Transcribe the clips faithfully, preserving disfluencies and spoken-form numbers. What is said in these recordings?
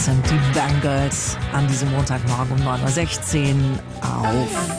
Sind die Bangles an diesem Montagmorgen um neun Uhr sechzehn auf.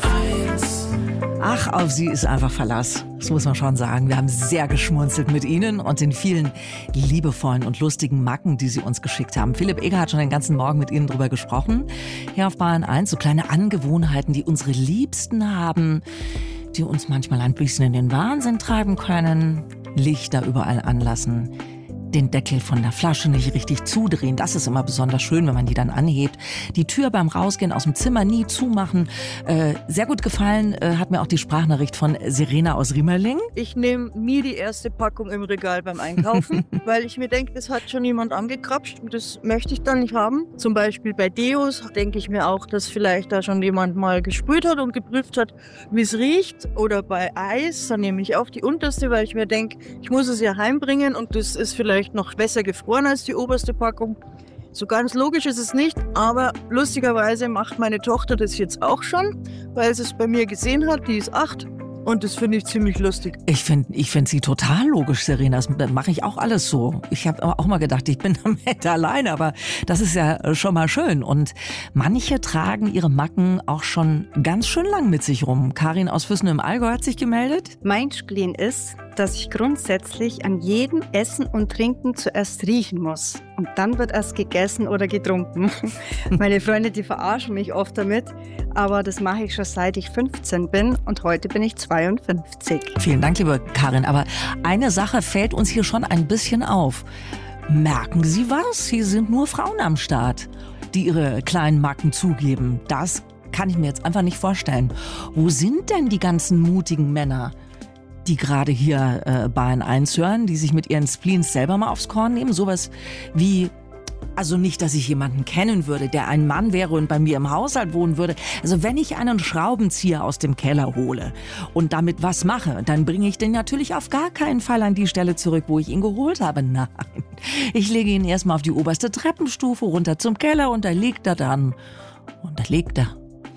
Ach, auf sie ist einfach Verlass. Das muss man schon sagen. Wir haben sehr geschmunzelt mit Ihnen und den vielen liebevollen und lustigen Macken, die Sie uns geschickt haben. Philipp Eger hat schon den ganzen Morgen mit Ihnen drüber gesprochen. Hier auf Bayern eins, so kleine Angewohnheiten, die unsere Liebsten haben, die uns manchmal ein bisschen in den Wahnsinn treiben können. Lichter überall anlassen. Den Deckel von der Flasche nicht richtig zudrehen. Das ist immer besonders schön, wenn man die dann anhebt. Die Tür beim Rausgehen aus dem Zimmer nie zumachen. Äh, sehr gut gefallen äh, hat mir auch die Sprachnachricht von Serena aus Riemerling. Ich nehme nie die erste Packung im Regal beim Einkaufen, weil ich mir denke, das hat schon jemand angekrapscht und das möchte ich dann nicht haben. Zum Beispiel bei Deos denke ich mir auch, dass vielleicht da schon jemand mal gesprüht hat und geprüft hat, wie es riecht. Oder bei Eis, dann nehme ich auch die unterste, weil ich mir denke, ich muss es ja heimbringen und das ist vielleicht noch besser gefroren als die oberste Packung. So ganz logisch ist es nicht, aber lustigerweise macht meine Tochter das jetzt auch schon, weil sie es bei mir gesehen hat, die ist acht. Und das finde ich ziemlich lustig. Ich finde ich find sie total logisch, Serena. Das mache ich auch alles so. Ich habe auch mal gedacht, ich bin damit allein, aber das ist ja schon mal schön. Und manche tragen ihre Macken auch schon ganz schön lang mit sich rum. Karin aus Füssen im Allgäu hat sich gemeldet. Mein Spleen ist, dass ich grundsätzlich an jedem Essen und Trinken zuerst riechen muss. Und dann wird erst gegessen oder getrunken. Meine Freunde, die verarschen mich oft damit. Aber das mache ich schon seit ich fünfzehn bin und heute bin ich zweiundfünfzig. Vielen Dank, liebe Karin. Aber eine Sache fällt uns hier schon ein bisschen auf. Merken Sie was? Hier sind nur Frauen am Start, die ihre kleinen Macken zugeben. Das kann ich mir jetzt einfach nicht vorstellen. Wo sind denn die ganzen mutigen Männer, die gerade hier äh, Bayern eins hören, die sich mit ihren Spleens selber mal aufs Korn nehmen? Sowas wie, also nicht, dass ich jemanden kennen würde, der ein Mann wäre und bei mir im Haushalt wohnen würde. Also wenn ich einen Schraubenzieher aus dem Keller hole und damit was mache, dann bringe ich den natürlich auf gar keinen Fall an die Stelle zurück, wo ich ihn geholt habe. Nein, ich lege ihn erstmal auf die oberste Treppenstufe runter zum Keller und da liegt er dann. Und da liegt er.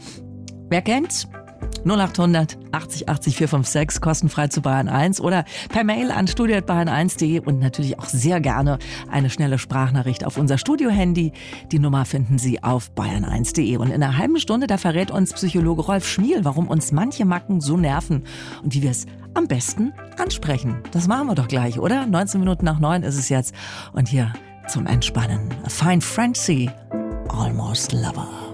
Wer kennt's? null acht hundert achtzig achtzig vier fünf sechs, kostenfrei zu Bayern eins oder per Mail an studio at bayern eins punkt de und natürlich auch sehr gerne eine schnelle Sprachnachricht auf unser Studio-Handy. Die Nummer finden Sie auf bayern eins punkt de. Und in einer halben Stunde, da verrät uns Psychologe Rolf Schmiel, warum uns manche Macken so nerven und wie wir es am besten ansprechen. Das machen wir doch gleich, oder? neunzehn Minuten nach neun ist es jetzt. Und hier zum Entspannen. A Fine Frenzy, Almost Lover.